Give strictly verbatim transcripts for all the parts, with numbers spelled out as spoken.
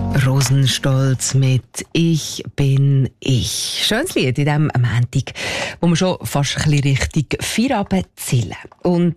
Rosenstolz mit «Ich bin ich». Schönes Lied in diesem Montag, wo wir schon fast ein bisschen Richtung Feierabend zielen. Und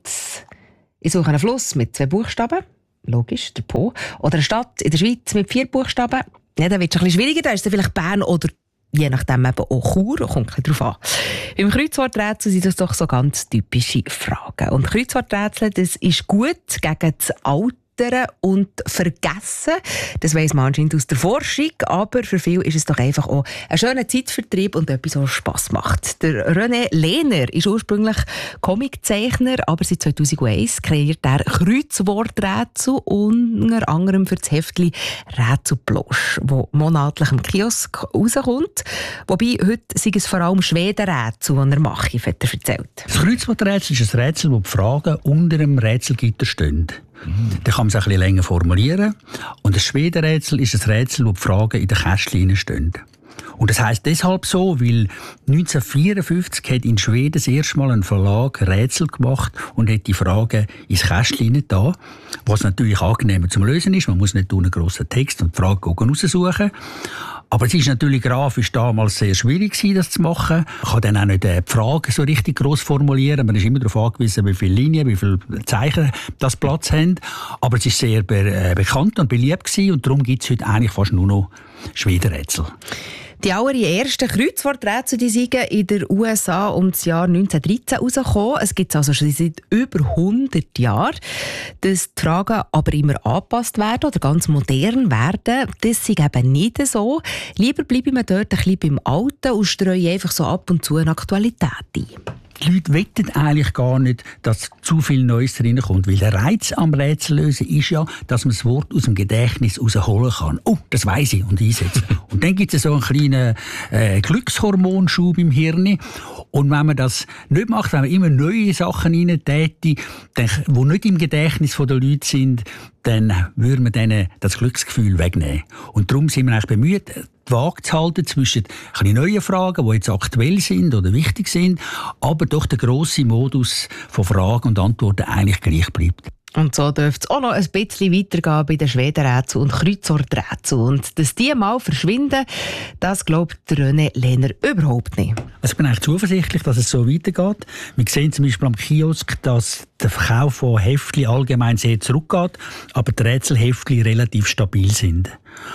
ich suche einen Fluss mit zwei Buchstaben, logisch, der Po, oder eine Stadt in der Schweiz mit vier Buchstaben. Ja, dann wird es ein bisschen schwieriger, da ist es vielleicht Bern oder je nachdem eben auch Chur, kommt ein bisschen drauf an. Beim Kreuzworträtsel sind das doch so ganz typische Fragen. Und Kreuzworträtsel, das ist gut gegen das Alter und Vergessen. Das weiss man anscheinend aus der Forschung, aber für viele ist es doch einfach auch ein schöner Zeitvertrieb und etwas, was Spass macht. Der René Lehner ist ursprünglich Comiczeichner, aber seit zweitausendeins kreiert er Kreuzworträtsel unter anderem für das Heftchen Rätselplosch, das monatlich im Kiosk rauskommt. Wobei, heute sind es vor allem Schwedenrätsel, die er macht, hat er erzählt. Das Kreuzworträtsel ist ein Rätsel, wo die Fragen unter dem Rätselgitter stehen. Da kann man es ein bisschen länger formulieren. Und das Schwedenrätsel ist ein Rätsel, wo die Fragen in den Kästchen stehen. Und das heisst deshalb so, weil neunzehnhundertvierundfünfzig hat in Schweden das erste Mal ein Verlag Rätsel gemacht und hat die Fragen ins Kästchen da, was natürlich angenehmer zum Lösen ist. Man muss nicht einen grossen Text und die Fragen raussuchen. Aber es ist natürlich grafisch damals sehr schwierig, das zu machen. Man kann dann auch nicht die Fragen so richtig gross formulieren. Man ist immer darauf angewiesen, wie viele Linien, wie viele Zeichen das Platz haben. Aber es ist sehr be- bekannt und beliebt gewesen, und darum gibt es heute eigentlich fast nur noch Schwedenrätsel. Die allerersten Kreuzworträtsel, die sind in den U S A um das Jahr neunzehnhundertdreizehn rausgekommen. Es gibt es also schon seit über hundert Jahren. Dass die Fragen aber immer angepasst werden oder ganz modern werden, das ist eben nicht so. Lieber bleibe ich dort ein bisschen beim Alten und streue einfach so ab und zu eine Aktualität ein. Die Leute wetten eigentlich gar nicht, dass zu viel Neues reinkommt. Weil der Reiz am Rätsellösen ist ja, dass man das Wort aus dem Gedächtnis rausholen kann. Oh, das weiss ich, und einsetzen. Und dann gibt es so einen kleinen äh, Glückshormonschub im Hirn. Und wenn man das nicht macht, wenn man immer neue Sachen reintäte, die nicht im Gedächtnis der Leute sind, dann würde man denen das Glücksgefühl wegnehmen. Und darum sind wir eigentlich bemüht, die Waage zu halten zwischen ein neuen Fragen, die jetzt aktuell sind oder wichtig sind, aber doch der grosse Modus von Fragen und Antworten eigentlich gleich bleibt. Und so dürfte es auch noch ein bisschen weitergehen bei den Schwedenrätseln und Kreuzworträtseln. Und dass die mal verschwinden, das glaubt René Lehner überhaupt nicht. Also ich bin eigentlich zuversichtlich, dass es so weitergeht. Wir sehen zum Beispiel am Kiosk, dass der Verkauf von Heftchen allgemein sehr zurückgeht, aber die Rätselheftchen relativ stabil sind.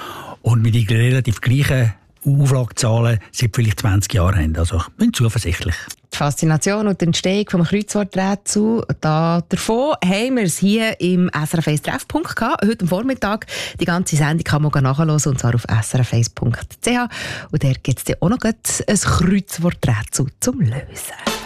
Und mit den relativ gleichen Auflagezahlen seit vielleicht zwanzig Jahren haben. Also ich bin zuversichtlich. Die Faszination und die Entstehung des Kreuzworträtsels, da davon haben wir es hier im S R F eins Treffpunkt gehabt. Heute am Vormittag. Die ganze Sendung kann man nachhören, und zwar auf s r f eins punkt c h. Und da gibt es auch noch ein Kreuzworträtsel zum Lösen.